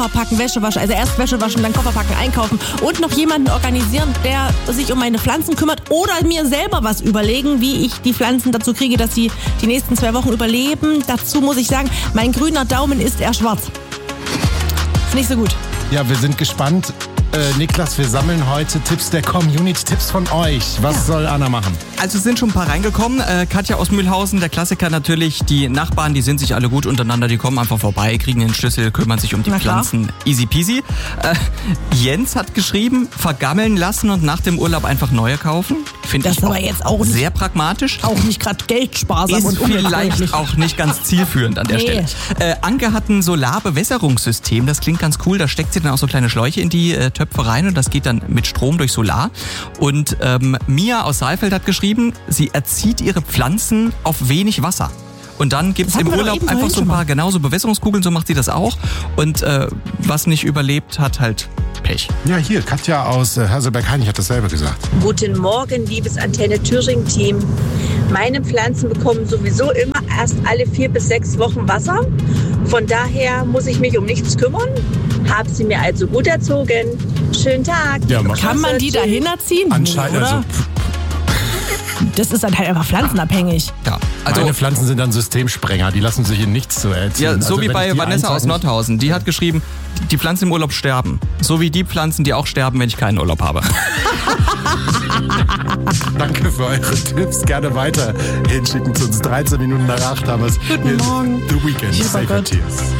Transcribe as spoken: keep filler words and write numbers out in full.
packen, Wäsche waschen, also erst Wäsche waschen, dann Koffer packen, einkaufen und noch jemanden organisieren, der sich um meine Pflanzen kümmert oder mir selber was überlegen, wie ich die Pflanzen dazu kriege, dass sie die nächsten zwei Wochen überleben. Dazu muss ich sagen, mein grüner Daumen ist eher schwarz. Ist nicht so gut. Ja, wir sind gespannt. Äh, Niklas, wir sammeln heute Tipps der Community, Tipps von euch. Was ja. soll Anna machen? Also es sind schon ein paar reingekommen. Äh, Katja aus Mühlhausen, der Klassiker natürlich. Die Nachbarn, die sind sich alle gut untereinander. Die kommen einfach vorbei, kriegen den Schlüssel, kümmern sich um die Pflanzen. Easy peasy. Äh, Jens hat geschrieben, vergammeln lassen und nach dem Urlaub einfach neue kaufen. Finde ich das aber jetzt auch nicht, sehr pragmatisch. Auch nicht gerade geldsparsam ist und vielleicht auch nicht ganz zielführend an der nee. Stelle. Äh, Anke hat ein Solarbewässerungssystem. Das klingt ganz cool. Da steckt sie dann auch so kleine Schläuche in die äh, Töpfe rein und das geht dann mit Strom durch Solar. Und ähm, Mia aus Saalfeld hat geschrieben, sie erzieht ihre Pflanzen auf wenig Wasser. Und dann gibt's im Urlaub einfach so ein paar genauso Bewässerungskugeln, so macht sie das auch. Und äh, was nicht überlebt, hat halt Pech. Ja, hier, Katja aus äh, Haselberg-Hainich hat dasselbe gesagt. Guten Morgen, liebes Antenne-Thüringen-Team. Meine Pflanzen bekommen sowieso immer erst alle vier bis sechs Wochen Wasser. Von daher muss ich mich um nichts kümmern. Hab sie mir also gut erzogen. Schönen Tag. Ja, kann man die dahin erziehen? Anscheinend, oder? Also, das ist dann halt einfach pflanzenabhängig. Ja, also meine Pflanzen sind dann Systemsprenger, die lassen sich in nichts zu erziehen. Ja, so also, wie bei Vanessa aus Nordhausen. Die hat geschrieben, die Pflanzen im Urlaub sterben. So wie die Pflanzen, die auch sterben, wenn ich keinen Urlaub habe. Danke für eure Tipps. Gerne weiter hinschicken zu uns. dreizehn Minuten nach acht haben wir es. Guten Morgen. The Weekend. Lieber Gott. Tears.